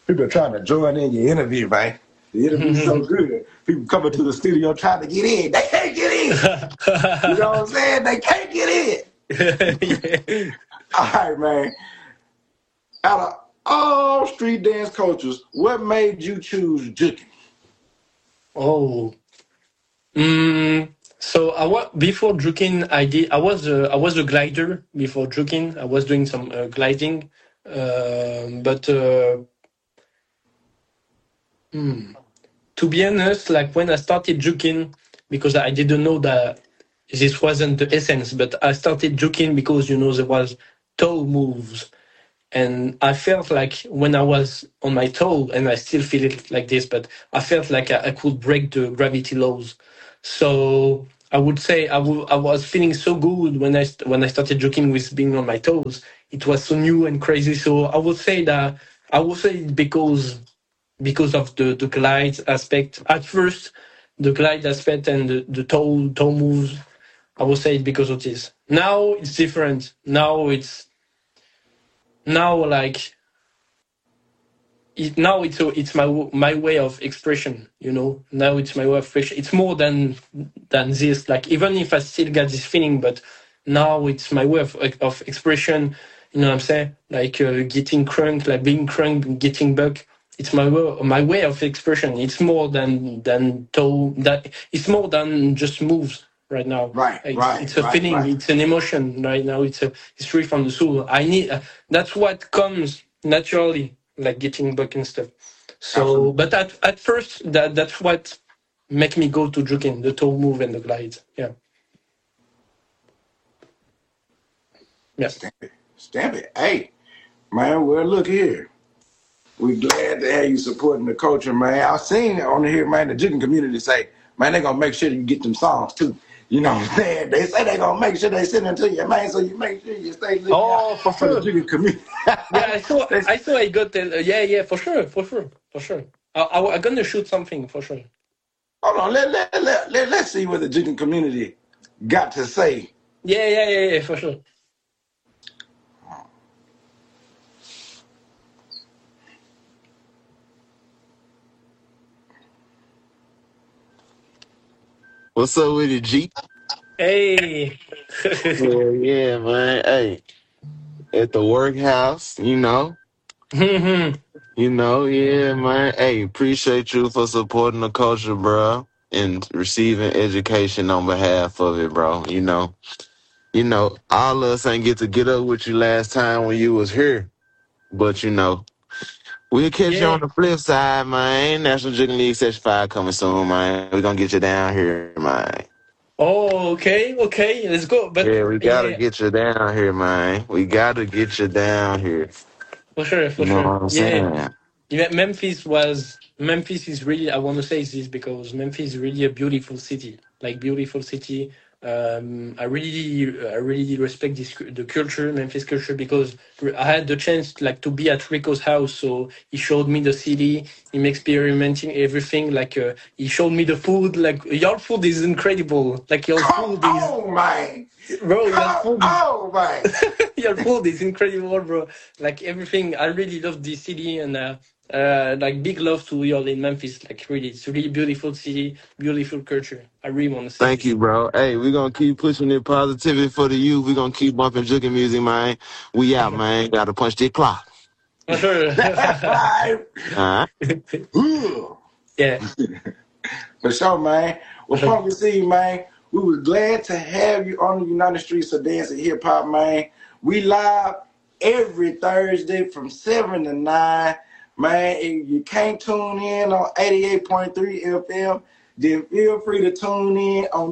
People trying to join in your interview, man. The interview's so good. People coming to the studio trying to get in. They can't get in. You know what I'm saying? They can't get in. Yeah. All right, man. Out of all street dance coaches, what made you choose juking? Oh. So before juking, I was a glider before juking. I was doing some gliding, but to be honest, like when I started juking, because I didn't know that this wasn't the essence, but I started juking because there was toe moves, and I felt like when I was on my toe, and I still feel it like this, but I felt like I could break the gravity laws. So I would say I was feeling so good when I started joking with being on my toes. It was so new and crazy. So I would say because of the glide aspect. At first, the glide aspect and the toe moves. I would say it because of this. Now it's different. Now like it's my way of expression. Now it's my way of expression. It's more than this. Like even if I still got this feeling, but now it's my way of expression. You know what I'm saying? Like getting crunk, like being crunk, getting buck. It's my way of expression. It's more than toe. That it's more than just moves right now. Right, right, It's a right, feeling. right. It's an emotion right now. It's free from the soul. I need. That's what comes naturally, like getting back and stuff. So, Absolutely. but at first, that's what make me go to juking, the toe move and the glide. Yeah, yeah. Stamp it. Stamp it. Hey, man, well, look here. We glad to have you supporting the culture, man. I've seen it on here, man, the juking community say, man, they're going to make sure you get them songs, too. You know what I'm saying? They say they're going to make sure they send them to you, man, so you make sure you stay looking out Oh, for for the sure. juking community. Yeah, I saw. They I saw. I got. Yeah, for sure, for sure, for sure. I'm gonna shoot something for sure. Hold on, let's see what the juking community got to say. Yeah, for sure. What's up with it, G? Hey. Yeah, yeah, man. Hey, at the workhouse, yeah, man. Hey, appreciate you for supporting the culture, bro, and receiving education on behalf of it, bro. All of us ain't get up with you last time when you was here, but we'll catch you Yeah. on the flip side, man. National Chicken League Section 5 coming soon, man. We're gonna get you down here, man. Oh, okay. Let's go. But Yeah, we gotta yeah, get you down here, man. We gotta get you down here. for sure, You for know sure. what I'm Yeah. saying? Yeah, Memphis is really, I want to say this because Memphis is really a beautiful city, like beautiful city. I really respect the culture, Memphis culture, because I had the chance like to be at Rico's house, so he showed me the city, him experimenting everything. Like he showed me the food. Like your food is incredible. Like your Come food is, on, man. bro. Your Come food. on, man. Your food is incredible, bro. Like everything, I really love this city, and like big love to y'all in Memphis. Like really, it's a really beautiful city, beautiful culture. I really want to say Thank this. you, bro. Hey, we're gonna keep pushing the positivity for the youth. We're gonna keep bumping juking music, man. We out, man. Gotta punch the clock. For sure. That's right. All right. Ugh. Yeah, For sure, man. for Well, sure. Funky C, man, we were glad to have you on the United Streets of Dance and Hip Hop, man. We live every Thursday from 7 to 9. Man, if you can't tune in on 88.3 FM, then feel free to tune in on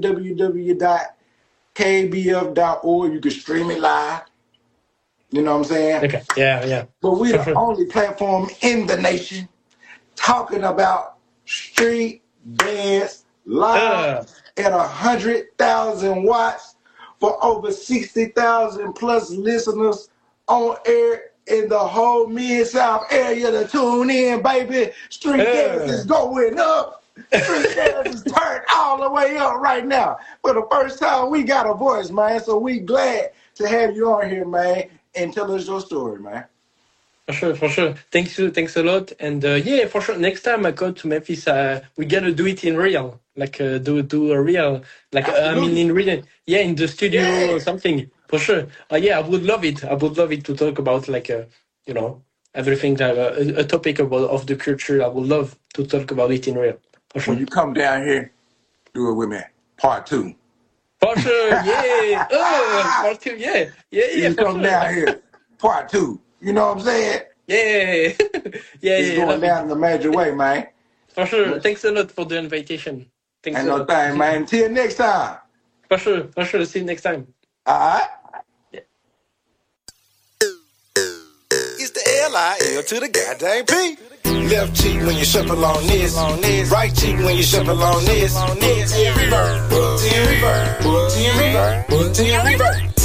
www.kbf.org. You can stream it live. You know what I'm saying? Okay. Yeah, But we're for the sure. only platform in the nation talking about street dance live Uh, at 100,000 watts for over 60,000 plus listeners on air in the whole Mid-South area to tune in, baby. Street dance uh. is going up. Street dance is turned all the way up right now. For the first time, we got a voice, man. So we glad to have you on here, man, and tell us your story, man. For sure. Thanks a lot. And yeah, for sure. Next time I go to Memphis, we gotta do it in real. Like do a real, like I mean Absolutely. in real, yeah, in the studio or Yeah. something. For sure. Yeah, I would love it. I would love it to talk about like you know, everything that a topic about of the culture. I would love to talk about it in real. For When sure. you come down here, do it with me. Part 2. For sure. Yeah. Part two. Yeah. Yeah. You For come sure. down here. Part 2. You know what I'm saying? Yeah. Yeah. It's Yeah. going Love it. down in a major way, man. For sure. Much- Thanks a lot for the invitation. Thanks Ain't a no lot. thing, man. Until next time. For sure. For sure. See you next time. All right? It's the L-I-L to the goddamn P. Left cheek when you shuffle on this. Right cheek when you shuffle on this. Reverse. Reverse. Reverse. Reverse.